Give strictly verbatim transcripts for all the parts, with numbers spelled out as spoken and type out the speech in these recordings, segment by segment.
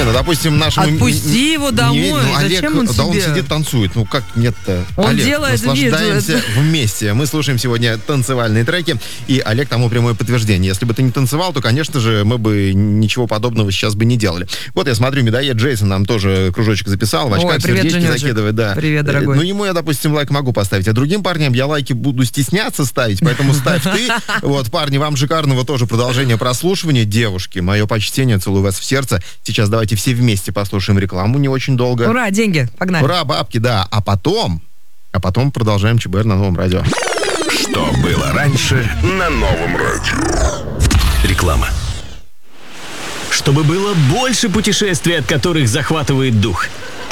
Не, ну, допустим, нашему... Отпусти его домой. Не, ну, Олег, зачем он да себе? он сидит, танцует. Ну, как нет-то? Он Олег, делает наслаждаемся вид. вместе. Мы слушаем сегодня танцевальные треки. И Олег тому прямое подтверждение. Если бы ты не танцевал, то, конечно же, мы бы ничего подобного сейчас бы не делали. Вот я смотрю, медоед Джейсон нам тоже кружочек записал. В очках Ой, привет, сердечки Женечек. закидывает. Да. Привет, дорогой. Ну, ему я, допустим, лайк могу поставить. А другим парням я лайки буду стесняться ставить. Поэтому ставь ты. Вот, парни, вам шикарного тоже продолжения прослушивания. Девушки, мое почтение, целую вас в сердце. Сейчас давайте все вместе послушаем рекламу не очень долго. Ура, деньги, погнали. Ура, бабки, да. А потом, а потом продолжаем ЧБР на новом радио. Что было раньше на новом радио? Реклама. Чтобы было больше путешествий, от которых захватывает дух.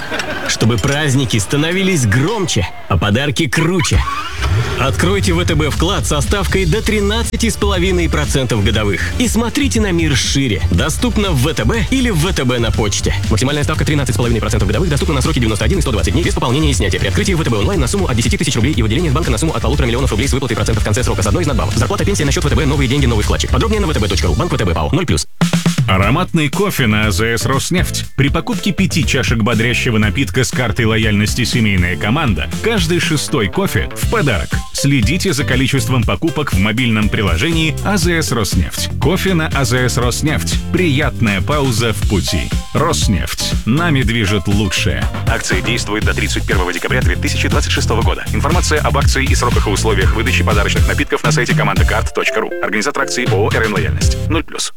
Чтобы праздники становились громче, а подарки круче. Откройте ВТБ вклад со ставкой до тринадцать целых пять десятых процента годовых. И смотрите на мир шире. Доступно в ВТБ или в ВТБ на почте. Максимальная ставка тринадцать целых пять десятых процента годовых доступна на сроки девяносто один и сто двадцать дней без пополнения и снятия. При открытии ВТБ онлайн на сумму от десяти тысяч рублей и выделение из банка на сумму от полутора миллионов рублей с выплатой процентов в конце срока с одной из надбавок. Зарплата, пенсия на счет ВТБ, новые деньги, новый вкладчик. Подробнее на вэ тэ бэ точка ру. Банк ВТБ ПАО. ноль плюс. Ароматный кофе на АЗС «Роснефть». При покупке пяти чашек бодрящего напитка с картой лояльности «Семейная команда» каждый шестой кофе в подарок. Следите за количеством покупок в мобильном приложении АЗС «Роснефть». Кофе на АЗС «Роснефть». Приятная пауза в пути. «Роснефть». Нами движет лучшее. Акция действует до тридцать первого декабря две тысячи двадцать шестого года. Информация об акции и сроках и условиях выдачи подарочных напитков на сайте команда карт точка ру. Организатор акции ООО «РН Лояльность». ноль плюс.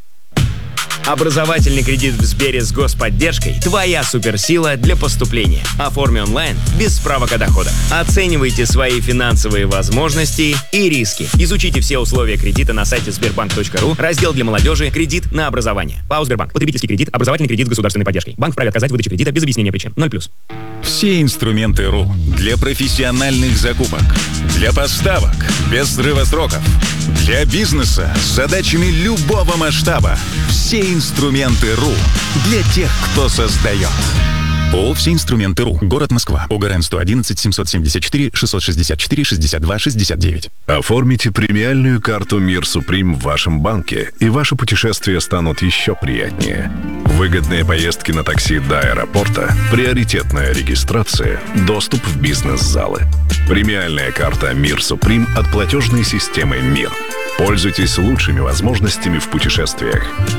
Образовательный кредит в Сбере с господдержкой – твоя суперсила для поступления. Оформи онлайн без справок о доходах. Оценивайте свои финансовые возможности и риски. Изучите все условия кредита на сайте сбербанк точка ру, раздел для молодежи «Кредит на образование». ПАО «Сбербанк». Потребительский кредит, образовательный кредит с государственной поддержкой. Банк вправе отказать в выдаче кредита без объяснения причин. ноль плюс. Все инструменты РУ для профессиональных закупок, для поставок без срыва сроков, для бизнеса с задачами любого масштаба. Все инструменты РУ для тех, кто создает. ООО «Все инструменты РУ». Город Москва. ОГРН сто одиннадцать семьсот семьдесят четыре шестьсот шестьдесят четыре шестьдесят два шестьдесят девять. Оформите премиальную карту «Мир Суприм» в вашем банке, и ваши путешествия станут еще приятнее. Выгодные поездки на такси до аэропорта, приоритетная регистрация, доступ в бизнес-залы. Премиальная карта «Мир Суприм» от платежной системы «Мир». Пользуйтесь лучшими возможностями в путешествиях.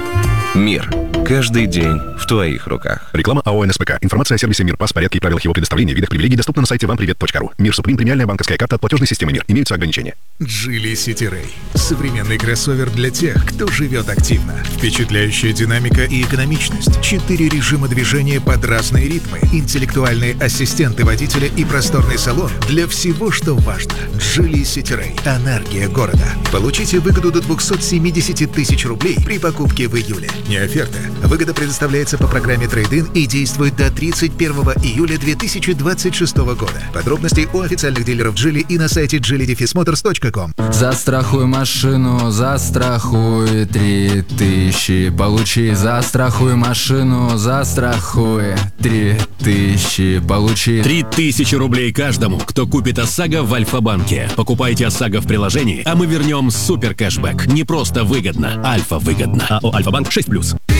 Мир. Каждый день в твоих руках. Реклама АО НСПК. Информация о сервисе Мир Пас, порядке и правилах его предоставления, видах привилегий доступна на сайте вам привет точка ру. Мир Суприм. Премиальная банковская карта от платежной системы Мир. Имеются ограничения. Geely City Ray. Современный кроссовер для тех, кто живет активно. Впечатляющая динамика и экономичность. Четыре режима движения под разные ритмы. Интеллектуальные ассистенты водителя и просторный салон для всего, что важно. Geely City Ray. Энергия города. Получите выгоду до двухсот семидесяти тысяч рублей при покупке в июле. Не оферта. Выгода предоставляется по программе Трейд-ин и действует до тридцать первого июля две тысячи двадцать шестого года. Подробности у официальных дилеров Geely и на сайте джили моторс точка ком. Застрахуй машину, застрахуй три тысячи. Получи, застрахуй машину, застрахуй три тысячи. Получи три тысячи рублей каждому, кто купит ОСАГО в Альфа-банке. Покупайте ОСАГО в приложении, а мы вернем супер кэшбэк. Не просто выгодно, альфа выгодно. АО «Альфа-банк» шесть плюс.